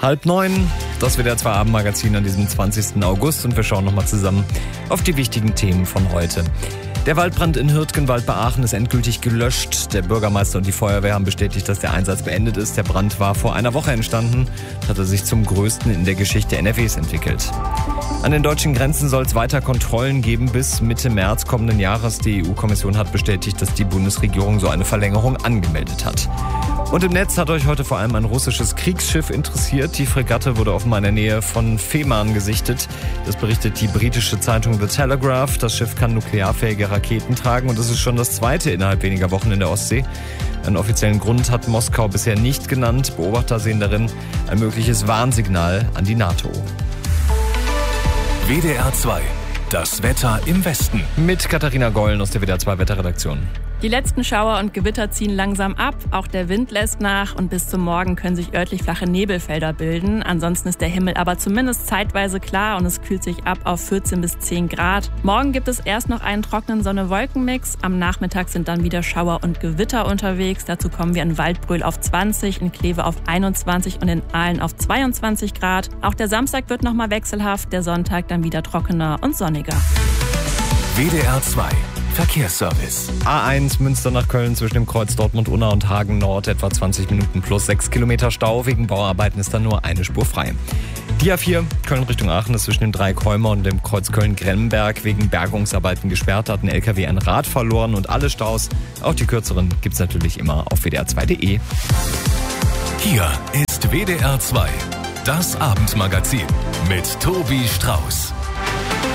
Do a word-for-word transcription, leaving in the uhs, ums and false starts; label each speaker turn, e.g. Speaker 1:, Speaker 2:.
Speaker 1: Halb neun, das wird der zwei Abendmagazin an diesem zwanzigsten August und wir schauen nochmal zusammen auf die wichtigen Themen von heute. Der Waldbrand in Hürtgenwald bei Aachen ist endgültig gelöscht. Der Bürgermeister und die Feuerwehr haben bestätigt, dass der Einsatz beendet ist. Der Brand war vor einer Woche entstanden und hatte sich zum größten in der Geschichte N R Ws entwickelt. An den deutschen Grenzen soll es weiter Kontrollen geben bis Mitte März kommenden Jahres. Die E U-Kommission hat bestätigt, dass die Bundesregierung so eine Verlängerung angemeldet hat. Und im Netz hat euch heute vor allem ein russisches Kriegsschiff interessiert. Die Fregatte wurde offenbar in der Nähe von Fehmarn gesichtet. Das berichtet die britische Zeitung The Telegraph. Das Schiff kann nuklearfähige Raketen tragen und es ist schon das zweite innerhalb weniger Wochen in der Ostsee. Einen offiziellen Grund hat Moskau bisher nicht genannt. Beobachter sehen darin ein mögliches Warnsignal an die NATO.
Speaker 2: W D R zwei. Das Wetter im Westen.
Speaker 1: Mit Katharina Gollen aus der W D R zwei Wetterredaktion.
Speaker 3: Die letzten Schauer und Gewitter ziehen langsam ab, auch der Wind lässt nach und bis zum Morgen können sich örtlich flache Nebelfelder bilden. Ansonsten ist der Himmel aber zumindest zeitweise klar und es kühlt sich ab auf vierzehn bis zehn Grad. Morgen gibt es erst noch einen trockenen Sonne-Wolken-Mix. Am Nachmittag sind dann wieder Schauer und Gewitter unterwegs. Dazu kommen wir in Waldbröl auf zwanzig, in Kleve auf einundzwanzig und in Aalen auf zweiundzwanzig Grad. Auch der Samstag wird nochmal wechselhaft, der Sonntag dann wieder trockener und sonniger.
Speaker 2: W D R zwei. Verkehrsservice.
Speaker 1: A eins Münster nach Köln zwischen dem Kreuz Dortmund-Unna und Hagen Nord etwa zwanzig Minuten plus sechs Kilometer Stau. Wegen Bauarbeiten ist dann nur eine Spur frei. Die A vier Köln Richtung Aachen ist zwischen dem Dreieck Heumer und dem Kreuz Köln-Gremberg wegen Bergungsarbeiten gesperrt. Hat ein L K W ein Rad verloren und alle Staus, auch die kürzeren, gibt's natürlich immer auf w d r zwei punkt d e.
Speaker 2: Hier ist W D R zwei. Das Abendmagazin mit Tobi Strauß.